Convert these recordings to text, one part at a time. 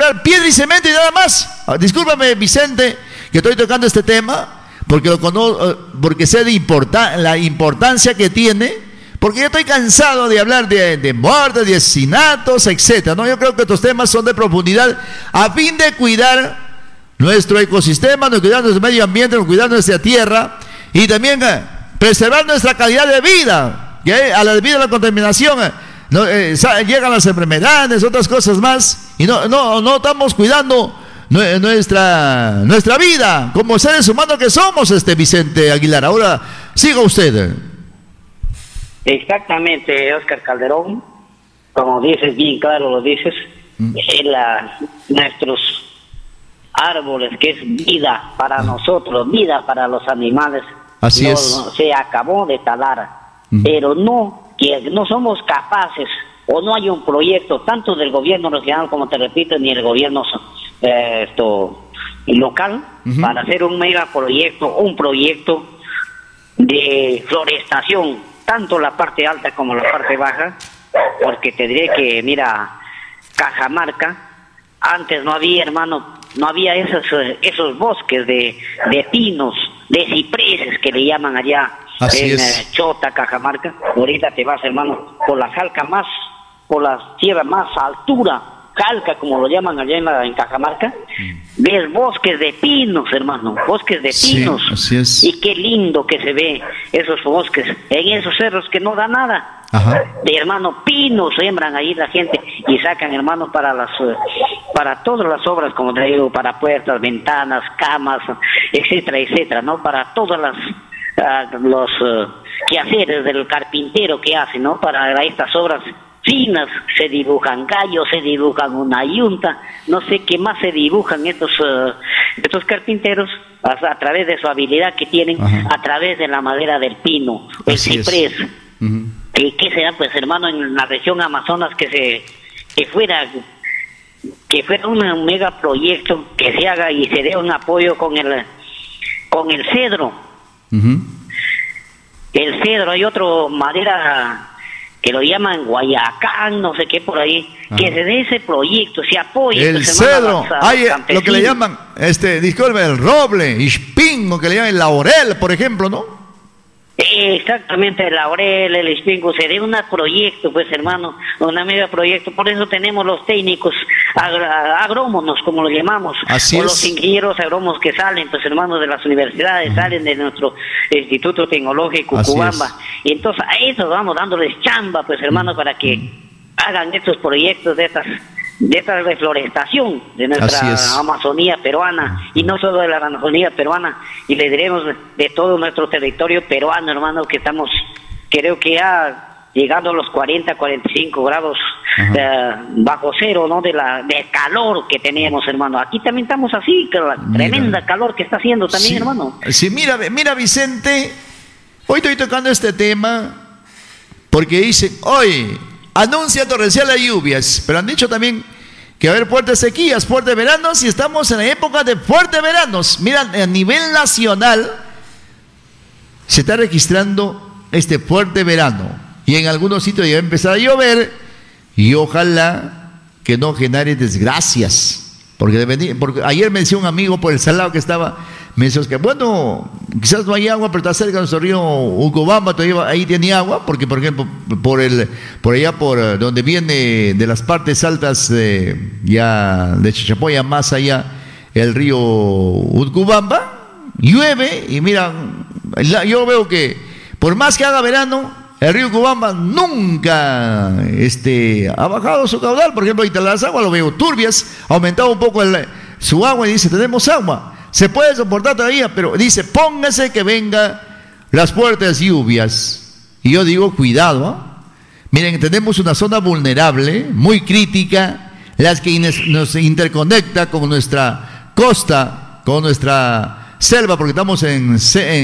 hablar piedra y cemento y nada más. Discúlpame, Vicente, que estoy tocando este tema, porque porque sé la importancia que tiene, porque yo estoy cansado de hablar de muertes, de asesinatos, etcétera, ¿no? Yo creo que estos temas son de profundidad a fin de cuidar nuestro ecosistema, de cuidar nuestro medio ambiente, de cuidar nuestra tierra y también preservar nuestra calidad de vida, que a la debido a la contaminación llegan las enfermedades, otras cosas más, y no estamos cuidando nuestra vida como seres humanos que somos, Vicente Aguilar. Ahora siga usted. Exactamente, Oscar Calderón, como dices, bien claro lo dices, nuestros árboles, que es vida para nosotros, vida para los animales, así es. Se acabó de talar, pero que no somos capaces, o no hay un proyecto tanto del gobierno regional como te repito, ni el gobierno local, para hacer un megaproyecto, un proyecto de florestación, tanto la parte alta como la parte baja, porque te diré que, mira, Cajamarca, antes no había, hermano, no había esos bosques de pinos, de cipreses que le llaman allá. Así en Chota, Cajamarca. Ahorita te vas, hermano, por la por la sierra más altura, Calca, como lo llaman allá en Cajamarca, ves bosques de pinos, hermano, bosques de pinos. Sí, así es. Y qué lindo que se ve esos bosques, en esos cerros que no da nada. De hermano, pinos siembran ahí la gente y sacan, hermano, para todas las obras, como te digo, para puertas, ventanas, camas, etcétera, etcétera, ¿no? Para todas los quehaceres del carpintero que hace, ¿no? Para estas obras finas, se dibujan gallos, se dibujan una yunta, no sé qué más se dibujan estos carpinteros a través de su habilidad que tienen, a través de la madera del pino, el ciprés. ¿Y qué será, pues, hermano, en la región Amazonas que fuera un megaproyecto que se haga y se dé un apoyo con el cedro? El cedro, hay otro madera que lo llaman Guayacán, no sé qué por ahí, que se dé ese proyecto, se apoye. El cedro, hay lo que le llaman, disculpe, el roble, ispingo, que le llaman el laurel, por ejemplo, ¿no? Exactamente, el laurel, el espingo, se dé un proyecto, pues, hermano, un mega proyecto. Por eso tenemos los técnicos agrónomos, como lo llamamos, así o los ingenieros agrónomos que salen, pues, hermanos, de las universidades, salen de nuestro Instituto Tecnológico Cubamba, y entonces a eso vamos dándoles chamba, pues, hermano, para que hagan estos proyectos de esta reflorestación de nuestra Amazonía peruana, y no solo de la Amazonía peruana, y le diremos de todo nuestro territorio peruano, hermano, que estamos, creo que ya llegando a los 40-45 grados bajo cero, ¿no? De calor que tenemos, hermano. Aquí también estamos así, que la tremenda calor que está haciendo también, hermano. Sí, mira, Vicente, hoy estoy tocando este tema porque dicen, hoy anuncia torrenciales lluvias, pero han dicho también que va a haber fuertes sequías, fuertes veranos, y estamos en la época de fuertes veranos. Mira, a nivel nacional se está registrando este fuerte verano, y en algunos sitios ya va a empezar a llover, y ojalá que no genere desgracias, porque ayer me decía un amigo por el salado que estaba, me decía que bueno, quizás no hay agua, pero está cerca de nuestro río Ucubamba, ahí tiene agua, porque por ejemplo, por allá por donde viene de las partes altas ya de Chachapoya, más allá, el río Ucubamba, llueve, y mira, yo veo que por más que haga verano, el río Ucubamba nunca ha bajado su caudal. Por ejemplo, ahorita las aguas lo veo turbias, ha aumentado un poco su agua, y dice, tenemos agua. Se puede soportar todavía, pero dice, póngase que vengan las fuertes lluvias. Y yo digo, cuidado, miren, tenemos una zona vulnerable, muy crítica, las que nos interconecta con nuestra costa, con nuestra selva, porque estamos en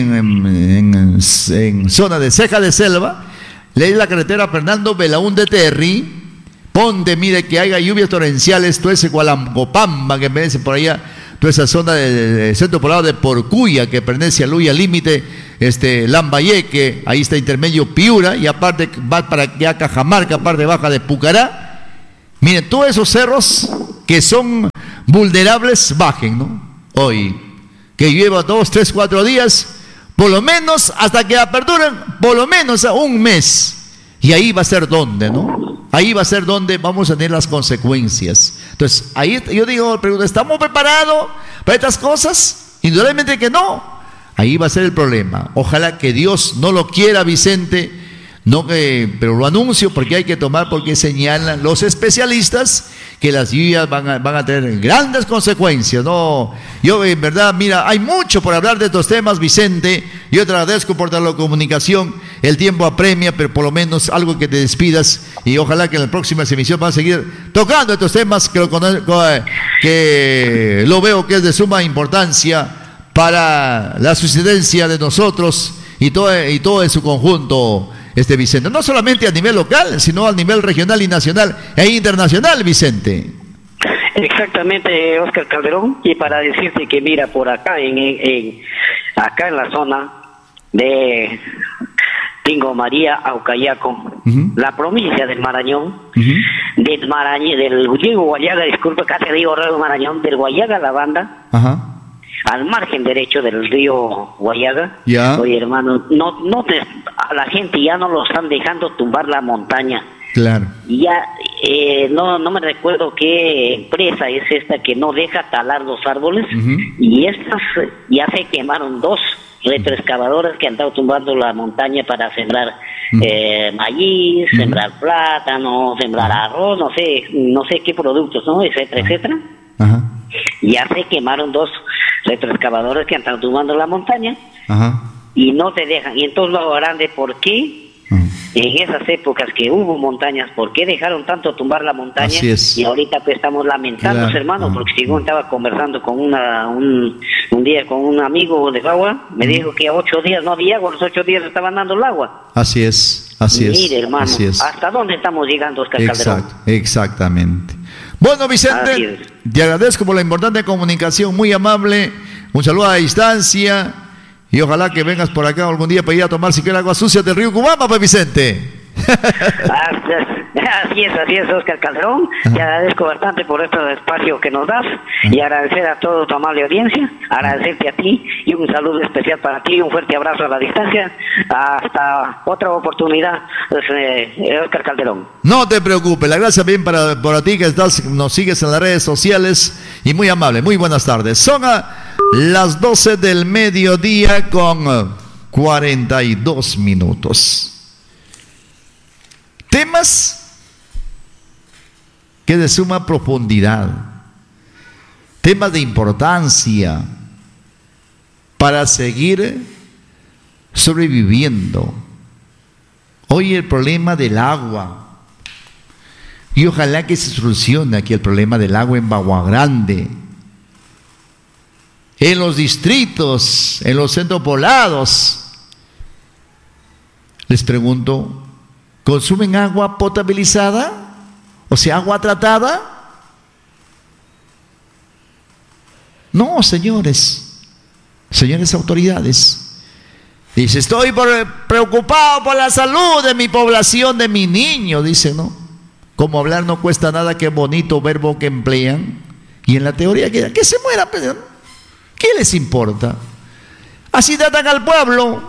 zona de ceja de selva. Leí la carretera Fernando Belaúnde Terry, ponte, mire que haya lluvias torrenciales, todo ese Gualangopamba que merece por allá, toda esa zona del centro poblado de Porcuya, que pertenece a Luya Límite, Lambayeque, ahí está intermedio Piura, y aparte va para allá Cajamarca, parte baja de Pucará, Miren, todos esos cerros que son vulnerables, bajen, ¿no? Hoy, que lleva 2, 3, 4 días, por lo menos hasta que aperturen, por lo menos a un mes. Y ahí va a ser donde, ¿no? Ahí va a ser donde vamos a tener las consecuencias. Entonces, ahí yo digo, pregunto, ¿estamos preparados para estas cosas? Indudablemente que no. Ahí va a ser el problema. Ojalá que Dios no lo quiera, Vicente, no pero lo anuncio porque hay que tomar, porque señalan los especialistas que las lluvias van a tener grandes consecuencias, ¿no? Yo en verdad, mira, hay mucho por hablar de estos temas, Vicente. Yo te agradezco por dar la comunicación. El tiempo apremia, pero por lo menos algo que te despidas, y ojalá que en la próxima emisión van a seguir tocando estos temas que lo veo que es de suma importancia para la subsistencia de nosotros y todo en su conjunto, Vicente. No solamente a nivel local, sino a nivel regional y nacional e internacional, Vicente. Exactamente, Oscar Calderón. Y para decirte que mira, por acá acá en la zona de Tingo María, Aucayaco, la provincia del Marañón, del Diego Guayaga, disculpa, casi digo Marañón, del Guayaga la banda, al margen derecho del río Guayaga. Oye, hermano, a la gente ya no lo están dejando tumbar la montaña. Claro. Ya no me recuerdo qué empresa es esta que no deja talar los árboles, y estas ya se quemaron 2 retroexcavadoras que han estado tumbando la montaña para sembrar maíz, sembrar plátano, sembrar arroz, no sé qué productos, ¿no? Etcétera, etcétera. Ya se quemaron 2 retroexcavadores que han estado tumbando la montaña, y no te dejan. Y entonces lo harán de por qué en esas épocas que hubo montañas, ¿por qué dejaron tanto tumbar la montaña? Y ahorita pues estamos lamentando, hermano, porque según estaba conversando con un día con un amigo de agua, me dijo que 8 días no había agua, los 8 días estaban dando el agua. Así es. Mire, hermano, ¿hasta dónde estamos llegando, Oscar Calderón? Exactamente. Bueno, Vicente, te agradezco por la importante comunicación, muy amable, un saludo a distancia, y ojalá que vengas por acá algún día para ir a tomar siquiera agua sucia del río Cubamba, pues, Vicente. Así es, Oscar Calderón. Te agradezco bastante por este espacio que nos das, y agradecer a toda tu amable audiencia, agradecerte a ti, y un saludo especial para ti, un fuerte abrazo a la distancia. Hasta otra oportunidad, Oscar Calderón. No te preocupes, la gracia bien por ti que nos sigues en las redes sociales, y muy amable, muy buenas tardes. Son a las 12 del mediodía con 42 minutos. Temas que de suma profundidad, temas de importancia para seguir sobreviviendo. Hoy el problema del agua, y ojalá que se solucione aquí el problema del agua en Bagua Grande, en los distritos, en los centros poblados. Les pregunto, ¿consumen agua potabilizada? O sea, agua tratada. No, señores autoridades. Dice, estoy preocupado por la salud de mi población, de mi niño. Dice, ¿no? Como hablar no cuesta nada, qué bonito verbo que emplean. Y en la teoría, que se muera, pero ¿qué les importa? Así tratan al pueblo.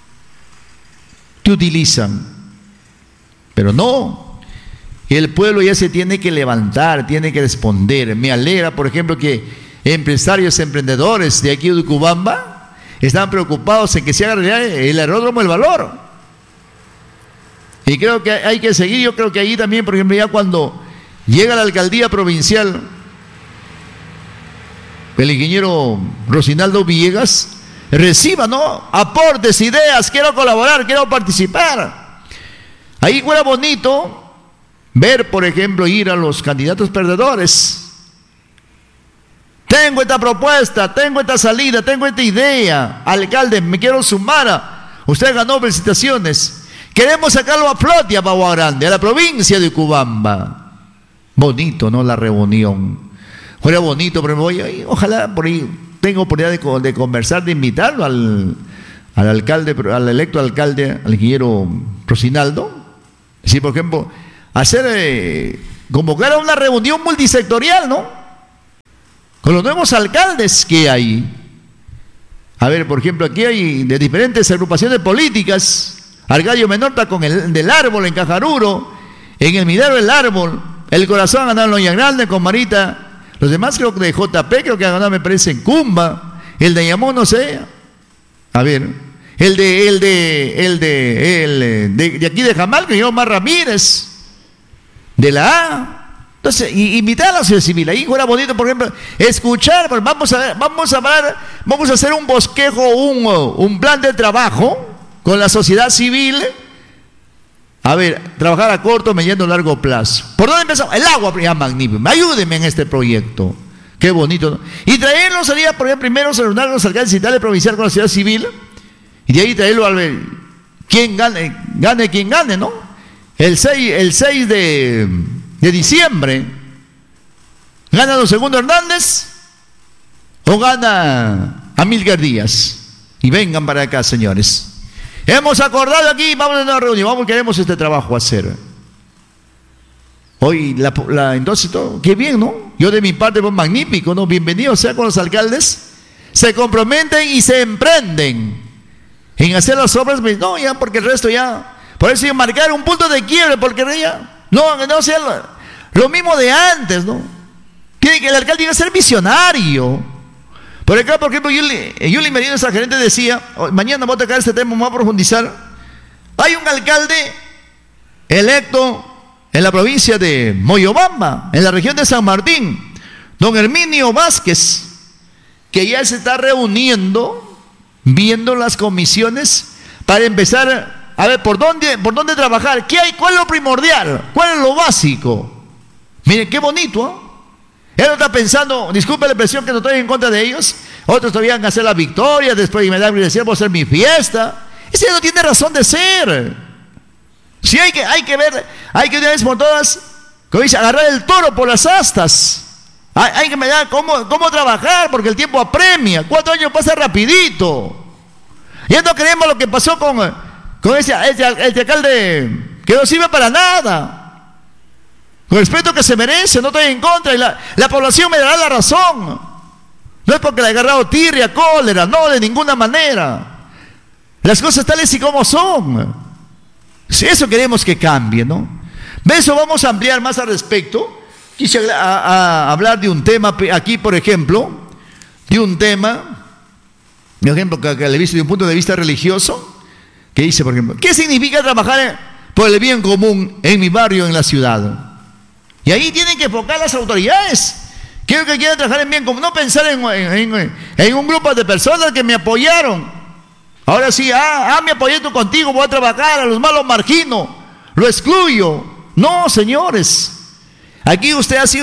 Te utilizan. Pero no, el pueblo ya se tiene que levantar, tiene que responder. Me alegra, por ejemplo, que emprendedores de aquí de Cubamba están preocupados en que se haga realidad el aeródromo El Valor. Y creo que hay que seguir. Yo creo que ahí también, por ejemplo, ya cuando llega la alcaldía provincial, el ingeniero Rosinaldo Villegas reciba, ¿no?, aportes, ideas, quiero colaborar, quiero participar. Ahí fuera bonito ver, por ejemplo, ir a los candidatos perdedores. Tengo esta propuesta, tengo esta salida, tengo esta idea. Alcalde, me quiero sumar. Usted ganó, felicitaciones. Queremos sacarlo a flote a Bagua Grande, a la provincia de Cubamba. Bonito, ¿no?, la reunión. Fuera bonito, pero ojalá por ahí tengo oportunidad de conversar, de invitarlo al alcalde, al electo alcalde, al ingeniero Rosinaldo. Sí, por ejemplo, hacer convocar a una reunión multisectorial, ¿no? Con los nuevos alcaldes que hay. A ver, por ejemplo, aquí hay de diferentes agrupaciones políticas. Argallo Menor está con el del Árbol en Cajaruro, en el Midero del Árbol, el Corazón ha ganado en Loña Grande con Marita, los demás creo que de JP, creo que ha ganado, me parece, en Cumba, el de Yamón, no sé. A ver, el de aquí de Jamal, que yo Mar Ramírez, de la A. Entonces, invitar a la sociedad civil, ahí fuera bonito, por ejemplo, escuchar, vamos a hacer un bosquejo, un plan de trabajo con la sociedad civil. A ver, trabajar a corto, mediano, largo plazo. ¿Por dónde empezamos? El agua, ya magnífico. Ayúdenme en este proyecto. Qué bonito, ¿no? Y traerlo sería, por ejemplo, primero reunir los alcaldes y provincial con la sociedad civil, y de ahí traerlo a ver quién gane quien gane, ¿no? El 6 de diciembre, ¿gana don Segundo Hernández o gana Amílcar Díaz? Y vengan para acá, señores. Hemos acordado aquí, vamos a una reunión, queremos este trabajo hacer. Hoy, entonces, todo, qué bien, ¿no? Yo de mi parte, pues magnífico, ¿no? Bienvenido sea con los alcaldes, se comprometen y se emprenden en hacer las obras, no, ya, porque el resto ya, por eso hay que marcar un punto de quiebre, porque ya, no sea lo mismo de antes, ¿no? Tiene que el alcalde tiene que ser visionario. Por acá, por ejemplo, Yuli Merino, nuestra gerente, decía, mañana voy a tocar este tema, vamos a profundizar. Hay un alcalde electo en la provincia de Moyobamba, en la región de San Martín, don Herminio Vázquez, que ya se está reuniendo, viendo las comisiones para empezar a ver por dónde trabajar, qué hay, cuál es lo primordial, cuál es lo básico. Miren qué bonito, ¿eh? Él no está pensando, disculpe la expresión, que no estoy en contra de ellos, otros todavía van a hacer la victoria, después me da decir, voy a hacer mi fiesta. Ese no tiene razón de ser. Sí, hay que ver, hay que una vez por todas, como dice, agarrar el toro por las astas. Hay que ver cómo trabajar, porque el tiempo apremia. 4 años pasa rapidito. Ya no queremos lo que pasó con ese alcalde que no sirve para nada. Con el respeto que se merece, no estoy en contra, y la población me dará la razón. No es porque le haya agarrado tirria, cólera, no, de ninguna manera. Las cosas tales y como son. Si eso queremos que cambie, ¿no? De eso vamos a ampliar más al respecto. Quise hablar de un tema aquí, por ejemplo, que le he visto de un punto de vista religioso, que dice, por ejemplo, ¿qué significa trabajar por el bien común en mi barrio, en la ciudad? Y ahí tienen que enfocar las autoridades. Quiero que quieran trabajar en bien común, no pensar en un grupo de personas que me apoyaron. Ahora sí, me apoyé tú contigo, voy a trabajar, a los malos margino, lo excluyo. No, señores. Aquí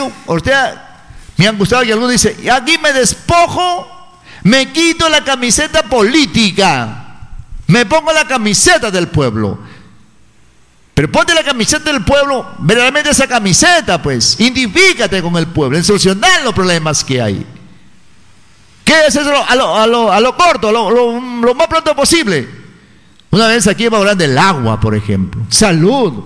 me han gustado que alguno dice, aquí me despojo, me quito la camiseta política, me pongo la camiseta del pueblo. Pero ponte la camiseta del pueblo, verdaderamente esa camiseta, pues, identifícate con el pueblo, en solucionar los problemas que hay. ¿Qué es eso a lo corto, lo más pronto posible? Una vez aquí vamos a hablar del agua, por ejemplo, salud.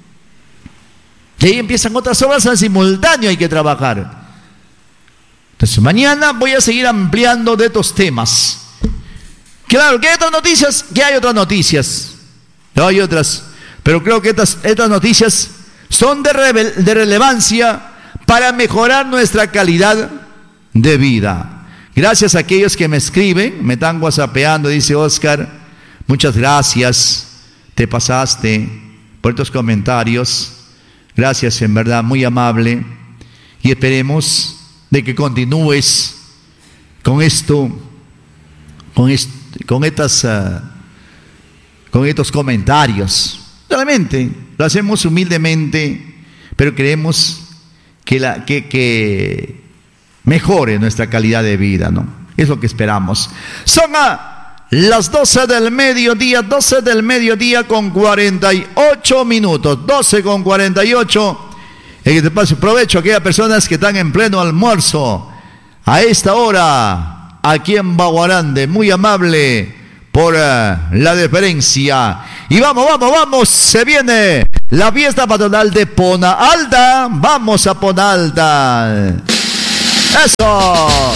Y ahí empiezan otras obras en simultáneo, hay que trabajar. Entonces mañana voy a seguir ampliando de estos temas. Claro, ¿qué hay otras noticias? ¿Qué hay otras noticias? No hay otras. Pero creo que estas noticias son de relevancia para mejorar nuestra calidad de vida. Gracias a aquellos que me escriben, me están whatsappeando, dice Oscar, muchas gracias, te pasaste por estos comentarios. Gracias, en verdad, muy amable. Y esperemos de que continúes con esto, con estos comentarios. Realmente lo hacemos humildemente, pero queremos que mejore nuestra calidad de vida, ¿no? Es lo que esperamos. Son las 12 del mediodía con 48 minutos, 12 con 48. En este espacio aprovecho a aquellas personas que están en pleno almuerzo a esta hora aquí en Baguarande, muy amable por la deferencia. Y vamos, se viene La fiesta patronal de Pona Alta. Vamos a Pona Alta. ¡Eso!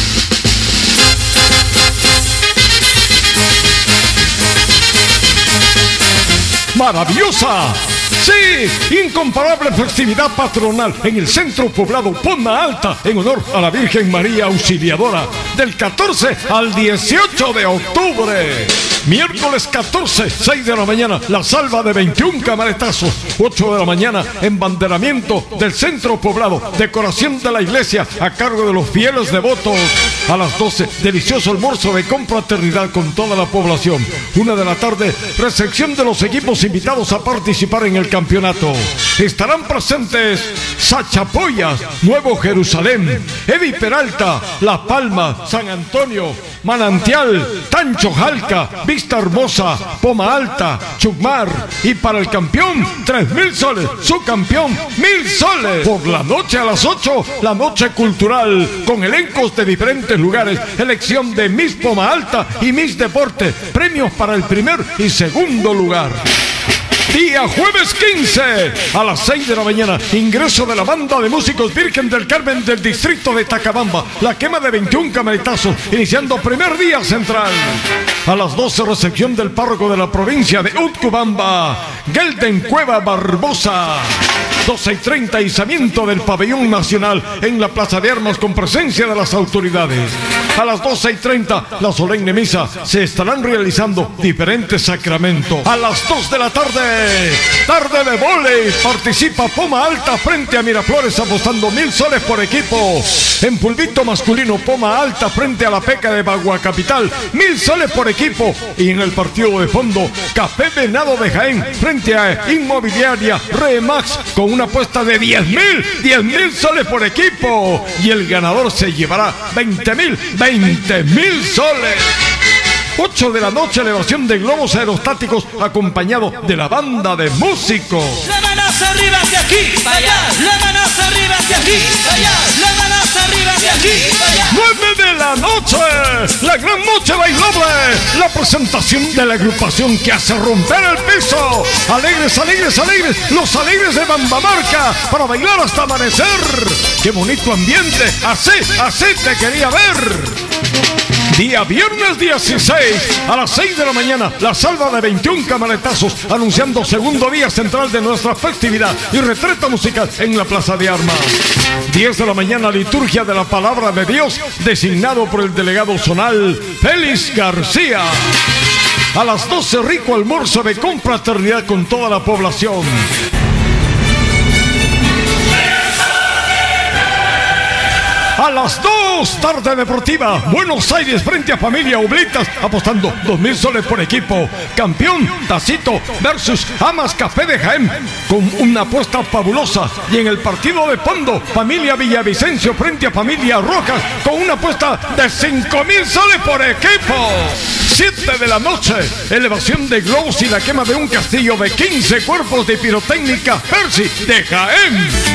¡Maravillosa! Sí, incomparable festividad patronal en el centro poblado Pona Alta en honor a la Virgen María Auxiliadora del 14 al 18 de octubre. Miércoles 14, 6 de la mañana, la salva de 21 camaretazos. 8 de la mañana, embanderamiento del centro poblado. Decoración de la iglesia a cargo de los fieles devotos. A las 12, delicioso almuerzo de confraternidad con toda la población. 1 de la tarde, recepción de los equipos invitados a participar en el campeonato. Estarán presentes Sachapoyas, Nuevo Jerusalén, Evi Peralta, La Palma, San Antonio, Manantial, Tancho Jalca, Vista Hermosa, Poma Alta, Chucmar. Y para el campeón, 3.000 soles. Su campeón, 1.000 soles. Por la noche a las 8, la noche cultural, con elencos de diferentes lugares. Elección de Miss Poma Alta y Miss Deporte. Premios para el primer y segundo lugar. Día jueves 15 a las 6 de la mañana, ingreso de la banda de músicos Virgen del Carmen del distrito de Tacabamba, la quema de 21 camaretazos, iniciando primer día central. A las 12, recepción del párroco de la provincia de Utcubamba, Gelden Cueva Barbosa. 12:30, izamiento del pabellón nacional en la Plaza de Armas con presencia de las autoridades. A las 12:30, la solemne misa, se estarán realizando diferentes sacramentos. A las 2 de la tarde, tarde de vóley, participa Poma Alta frente a Miraflores apostando 1.000 soles por equipo. En pulvito masculino, Poma Alta frente a la Peca de Bagua Capital, 1.000 soles por equipo. Y en el partido de fondo, Café Venado de Jaén frente a Inmobiliaria Remax con una apuesta de 10.000 soles por equipo. Y el ganador se llevará 20.000 soles. 8 de la noche, elevación de globos aerostáticos acompañado de la banda de músicos. La manos arriba de aquí, para allá. La manos arriba de aquí, para allá. La manos arriba de aquí, para allá. 9 de la noche, la gran noche bailable. La presentación de la agrupación que hace romper el piso. Alegres, alegres, alegres, los alegres de Bambamarca para bailar hasta amanecer. ¡Qué bonito ambiente! Así te quería ver. Día viernes 16 a las 6 de la mañana, la salva de 21 camaretazos, anunciando segundo día central de nuestra festividad y retreta musical en la Plaza de Armas. 10 de la mañana, liturgia de la palabra de Dios, designado por el delegado zonal Félix García. A las 12, rico almuerzo de confraternidad con toda la población. A las 2, tarde deportiva, Buenos Aires frente a Familia Oblitas, apostando 2.000 soles por equipo. Campeón, Tacito versus Amas Café de Jaén, con una apuesta fabulosa. Y en el partido de fondo, Familia Villavicencio frente a Familia Rojas, con una apuesta de 5.000 soles por equipo. 7 de la noche, elevación de globos y la quema de un castillo de 15 cuerpos de pirotécnica Percy de Jaén.